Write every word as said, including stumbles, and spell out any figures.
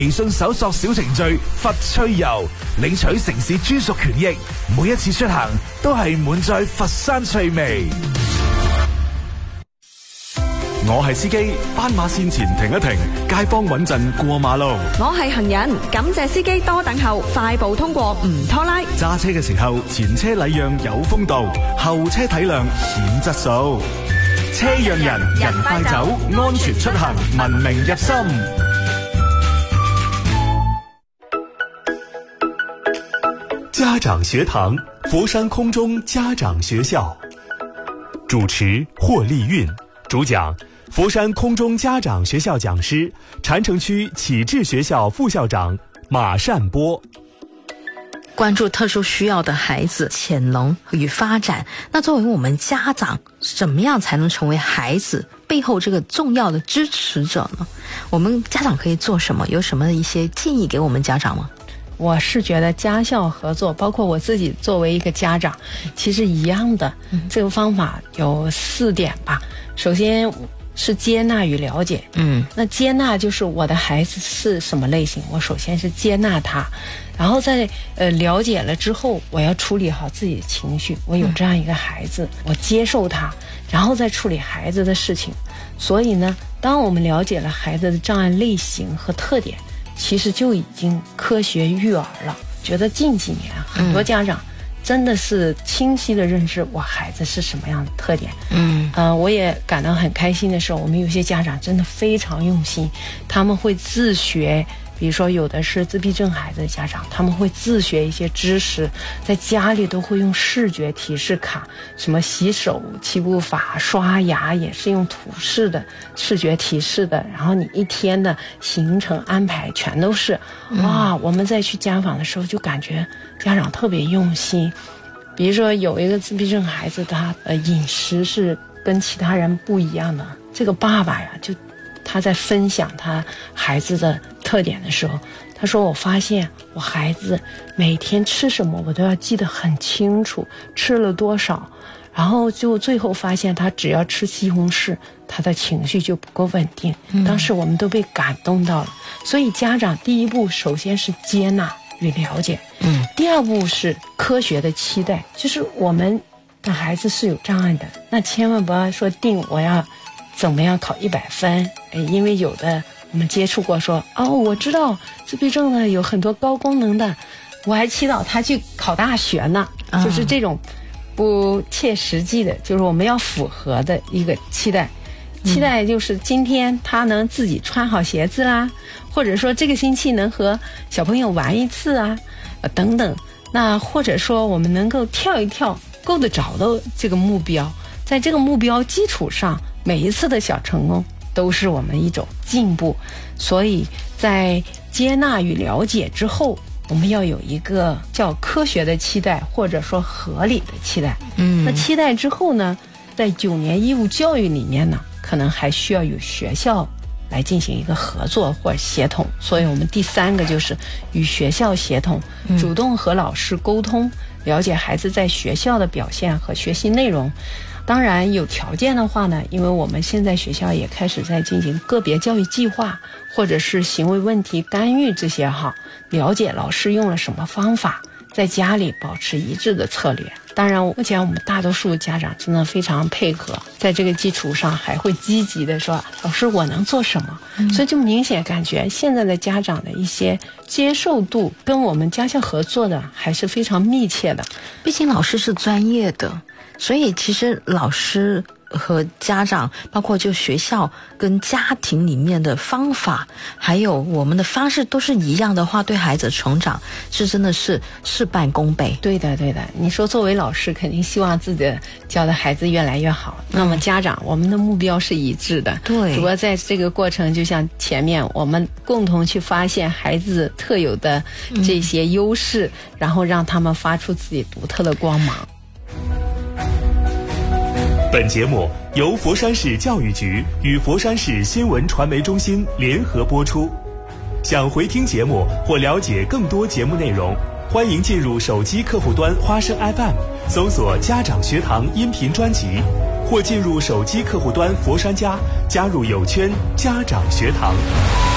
微信搜索小程序佛趣遊，領取城市專屬權益，每一次出行都係滿載佛山趣味。 我係司機，斑馬線前停一停，街坊穩陣過馬路。 我係行人，感謝司機多等候，快步通過唔拖拉。 揸車嘅時候，前車禮讓有風度，後車體諒顯質素。車讓人，人快走，安全出行，文明入心。家長學堂，佛山空中家長學校，主持霍麗韻，主講佛山空中家長學校講師，禪城區啟智學校副校長馬善波。 關注特殊需要的孩子潛能與發展，那作為我們家長，怎麼樣才能成為孩子背後這個重要的支持者呢？我們家長可以做什麼？有什麼一些建議給我們家長嗎？ 我是覺得家校合作，包括我自己作為一個家長，其實一樣的。嗯、這個方法有四點吧。首先是接納與了解。嗯，那接納就是我的孩子是什麼類型，我首先是接納他，然後在呃了解了之後，我要處理好自己的情緒。我有這樣一個孩子，嗯、我接受他，然後再處理孩子的事情。所以呢，當我們了解了孩子的障礙類型和特點，其實就已經科學育兒了。覺得近幾年很多家長真的是清晰的認識我孩子是什麼樣的特點。嗯，呃，我也感到很開心的是，我們有些家長真的非常用心，他們會自學。比如說有的是自閉症孩子的家長，他們會自學一些知識，在家裡都會用視覺提示卡，什麼洗手七步法、刷牙也是用圖示的視覺提示的，然後你一天的行程安排全都是。哇，我們在去家訪的時候就感覺家長特別用心。比如說有一個自閉症孩子，他呃飲食是跟其他人不一樣的，這個爸爸呀就他在分享他孩子的特點的時候，他說我發現我孩子每天吃什麼我都要記得很清楚，吃了多少，然後就最後發現他只要吃西紅柿，他的情緒就不夠穩定。當時我們都被感動到了。所以家長第一步首先是接納與了解，嗯，第二步是科學的期待，就是我們的孩子是有障礙的，那千萬不要說定我要怎麼樣考一百分，因為有的我們接觸過說，哦，我知道自閉症呢有很多高功能的，我還祈禱他去考大學呢，嗯、就是這種不切實際的，就是我們要符合的一個期待。期待就是今天他能自己穿好鞋子啦，或者說這個星期能和小朋友玩一次啊，呃、等等。那或者說我們能夠跳一跳，夠得着的這個目標，在這個目標基礎上，每一次的小成功都是我們一種進步。所以在接納與了解之後，我們要有一個叫科學的期待，或者說合理的期待。嗯，那期待之後呢，在九年義務教育裡面呢，可能還需要有學校來進行一個合作或者協同。所以我們第三個就是與學校協同，主動和老師溝通，了解孩子在學校的表現和學習內容。當然有條件的話呢，因為我們現在學校也開始在進行個別教育計劃，或者是行為問題干預這些哈，了解老師用了什麼方法，在家裡保持一致的策略。當然目前我們大多數家長真的非常配合，在這個基礎上還會積極的說，老師我能做什麼、嗯、所以就明顯感覺現在的家長的一些接受度跟我們家校合作的還是非常密切的。 畢竟老師是專業的，所以其實老師和家長，包括就學校跟家庭裡面的方法，還有我們的方式都是一樣的話，對孩子成長是真的是事半功倍。 對的對的，你說作為老師肯定希望自己的教的孩子越來越好、嗯、那麼家長我們的目標是一致的。對，只不過在這個過程就像前面我們共同去發現孩子特有的這些優勢、嗯、然後讓他們發出自己獨特的光芒。 本節目由佛山市教育局與佛山市新聞傳媒中心聯合播出。想回聽節目或了解更多節目內容，歡迎進入手機客戶端花生 F M， 搜索家長學堂音頻專輯，或進入手機客戶端佛山家，加入有圈家長學堂。